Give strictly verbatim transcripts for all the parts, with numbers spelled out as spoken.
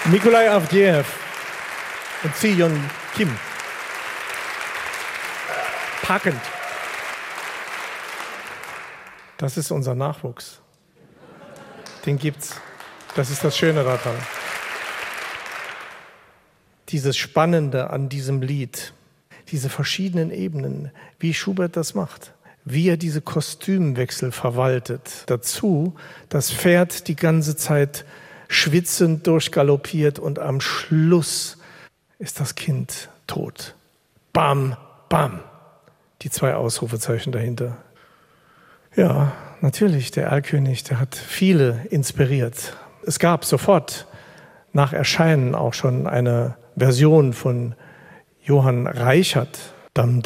Nikolai Avdejew und Si-Yeon Kim. Packend. Das ist unser Nachwuchs. Den gibt's. Das ist das Schöne daran. Dieses Spannende an diesem Lied, diese verschiedenen Ebenen, wie Schubert das macht, wie er diese Kostümwechsel verwaltet. Dazu das Pferd die ganze Zeit schwitzend durchgaloppiert und am Schluss ist das Kind tot. Bam, bam. Die zwei Ausrufezeichen dahinter. Ja, natürlich, der Erlkönig, der hat viele inspiriert. Es gab sofort nach Erscheinen auch schon eine Version von Johann Reichert. Er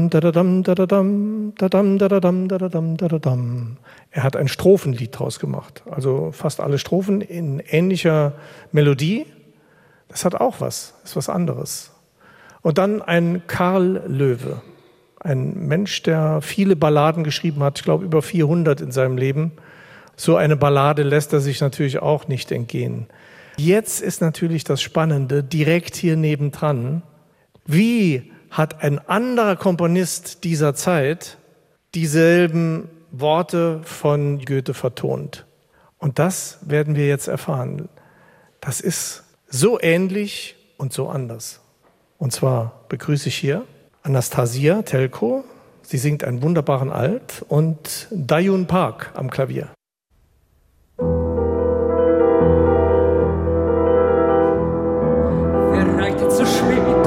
hat ein Strophenlied draus gemacht. Also fast alle Strophen in ähnlicher Melodie. Das hat auch was, ist was anderes. Und dann ein Karl Löwe. Ein Mensch, der viele Balladen geschrieben hat, ich glaube über vierhundert in seinem Leben. So eine Ballade lässt er sich natürlich auch nicht entgehen. Jetzt ist natürlich das Spannende, direkt hier nebendran, wie hat ein anderer Komponist dieser Zeit dieselben Worte von Goethe vertont. Und das werden wir jetzt erfahren. Das ist so ähnlich und so anders. Und zwar begrüße ich hier Anastasia Telko. Sie singt einen wunderbaren Alt und Dayun Park am Klavier.